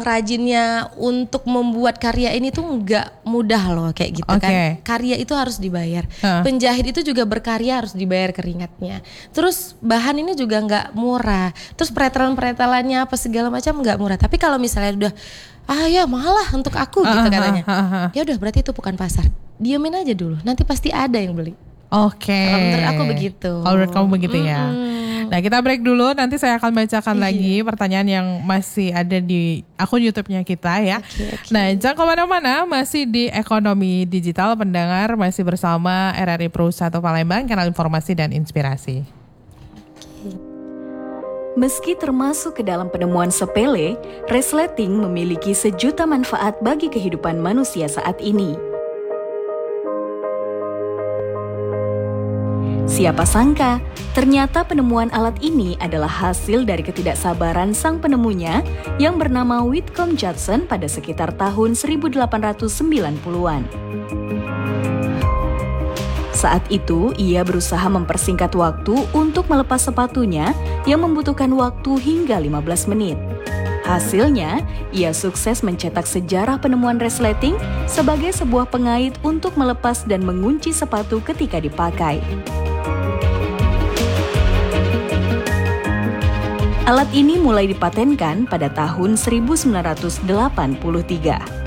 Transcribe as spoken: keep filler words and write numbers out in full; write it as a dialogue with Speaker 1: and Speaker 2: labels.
Speaker 1: rajinnya untuk membuat karya ini tuh nggak mudah loh kayak gitu
Speaker 2: okay.
Speaker 1: kan. Karya itu harus dibayar.
Speaker 2: Uh.
Speaker 1: Penjahit itu juga berkarya harus dibayar keringatnya. Terus bahan ini juga nggak murah. Terus pretelan-pretelannya apa segala macam nggak murah. Tapi kalau misalnya udah ah ya malah untuk aku gitu katanya. Uh, uh, uh, uh. Ya udah berarti itu bukan pasar. Diamin aja dulu. Nanti pasti ada yang beli.
Speaker 2: Oke. Okay.
Speaker 1: Kalau menurut aku begitu.
Speaker 2: Kalau menurut kamu begitu ya.
Speaker 1: Mm-hmm.
Speaker 2: Nah kita break dulu. Nanti saya akan bacakan
Speaker 1: Iya.
Speaker 2: lagi pertanyaan yang masih ada di akun YouTube-nya kita ya.
Speaker 1: Okay, okay.
Speaker 2: Nah jangan kemana-mana. Masih di Ekonomi Digital pendengar. Masih bersama R R I Pro satu Palembang, kanal informasi dan inspirasi.
Speaker 3: Meski termasuk ke dalam penemuan sepele, resleting memiliki sejuta manfaat bagi kehidupan manusia saat ini. Siapa sangka, ternyata penemuan alat ini adalah hasil dari ketidaksabaran sang penemunya yang bernama Whitcomb Judson pada sekitar tahun seribu delapan ratus sembilan puluhan. Saat itu, ia berusaha mempersingkat waktu untuk melepas sepatunya yang membutuhkan waktu hingga lima belas menit. Hasilnya, ia sukses mencetak sejarah penemuan resleting sebagai sebuah pengait untuk melepas dan mengunci sepatu ketika dipakai. Alat ini mulai dipatenkan pada tahun seribu sembilan ratus delapan puluh tiga.